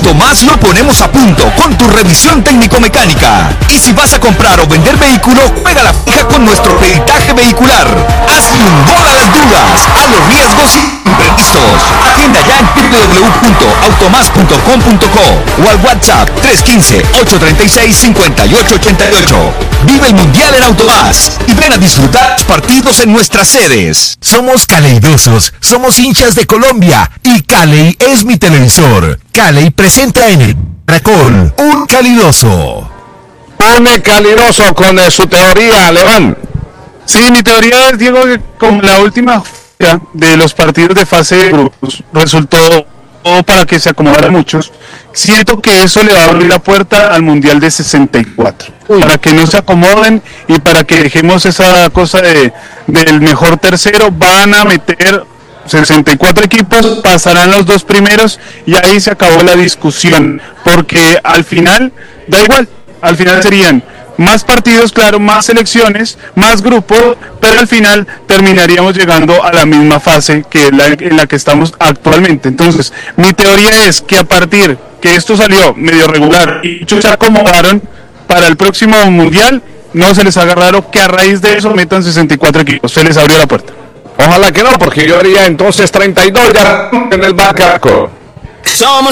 Automás lo ponemos a punto con tu revisión técnico-mecánica. Y si vas a comprar o vender vehículo, juega la fija con nuestro peritaje vehicular. Hazle un gol a las dudas, a los riesgos imprevistos. Agenda ya en www.automás.com.co o al WhatsApp 315-836-5888. Vive el Mundial en Automás y ven a disfrutar los partidos en nuestras sedes. Somos caleidosos, somos hinchas de Colombia y Caley es mi televisor. Caley presenta en el Caracol un calidoso. Un calidoso con su teoría, Levan. Sí, mi teoría es, Diego, que con la última de los partidos de fase de grupos resultó para que se acomodaran muchos. Siento que eso le va a abrir la puerta al Mundial de 64. Para que no se acomoden y para que dejemos esa cosa del mejor tercero. Van a meter 64 equipos, pasarán los dos primeros y ahí se acabó la discusión. Porque al final, da igual, al final serían más partidos, claro, más selecciones, más grupos, pero al final terminaríamos llegando a la misma fase que en la que estamos actualmente. Entonces, mi teoría es que a partir que esto salió medio regular y muchos se acomodaron para el próximo Mundial, no se les haga raro que a raíz de eso metan 64 equipos, se les abrió la puerta. Ojalá que no, porque yo haría entonces 32 ya en el Barcaco. Somos